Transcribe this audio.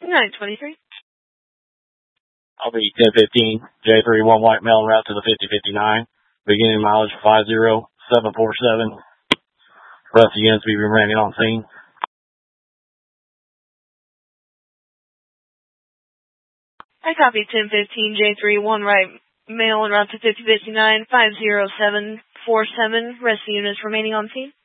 923. I'll be 1015, J31 white male en route to the 5059, beginning mileage 50747. Rest of units be remaining on scene. I copy 1015, J31 right male en route to 5059, 50747. Rest of units remaining on scene.